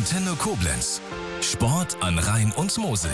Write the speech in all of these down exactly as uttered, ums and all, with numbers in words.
Antenne Koblenz. Sport an Rhein und Mosel.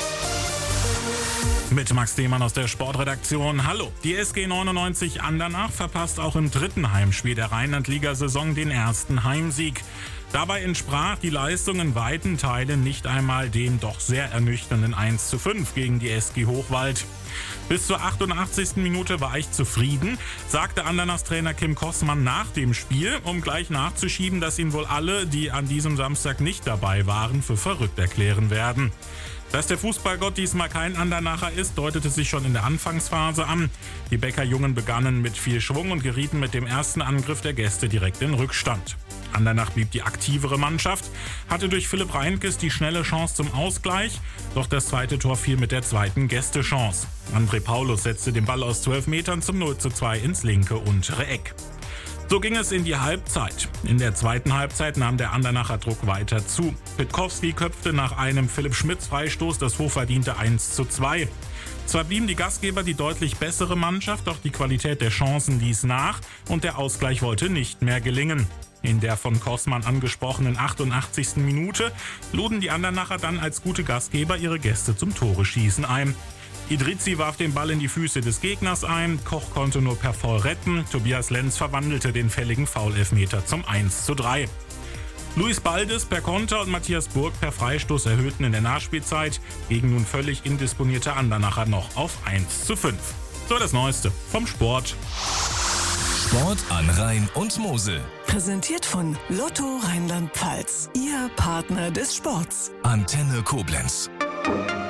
Mit Max Demann aus der Sportredaktion. Hallo. Die S G neunundneunzig Andernach verpasst auch im dritten Heimspiel der Rheinland-Liga-Saison den ersten Heimsieg. Dabei entsprach die Leistung in weiten Teilen nicht einmal dem doch sehr ernüchternden eins zu fünf gegen die S G Hochwald. Bis zur achtundachtzigsten Minute war ich zufrieden, sagte Andernachs Trainer Kim Kossmann nach dem Spiel, um gleich nachzuschieben, dass ihn wohl alle, die an diesem Samstag nicht dabei waren, für verrückt erklären werden. Dass der Fußballgott diesmal kein Andernacher ist, deutete sich schon in der Anfangsphase an. Die Bäckerjungen begannen mit viel Schwung und gerieten mit dem ersten Angriff der Gäste direkt in Rückstand. Andernach blieb die aktivere Mannschaft, hatte durch Philipp Reinkes die schnelle Chance zum Ausgleich, doch das zweite Tor fiel mit der zweiten Gästechance. André Paulus setzte den Ball aus zwölf Metern zum null zu zwei ins linke untere Eck. So ging es in die Halbzeit. In der zweiten Halbzeit nahm der Andernacher Druck weiter zu. Pitkowski köpfte nach einem Philipp Schmitz Freistoß das hochverdiente eins zu zwei. Zwar blieben die Gastgeber die deutlich bessere Mannschaft, doch die Qualität der Chancen ließ nach und der Ausgleich wollte nicht mehr gelingen. In der von Kossmann angesprochenen achtundachtzigsten Minute luden die Andernacher dann als gute Gastgeber ihre Gäste zum Tore-Schießen ein. Idrizi warf den Ball in die Füße des Gegners ein, Koch konnte nur per Foul retten, Tobias Lenz verwandelte den fälligen Foul-Elfmeter zum eins zu drei. Luis Baldes per Konter und Matthias Burg per Freistoß erhöhten in der Nachspielzeit gegen nun völlig indisponierte Andernacher noch auf eins zu fünf. So das Neueste vom Sport. Sport an Rhein und Mosel. Präsentiert von Lotto Rheinland-Pfalz. Ihr Partner des Sports. Antenne Koblenz.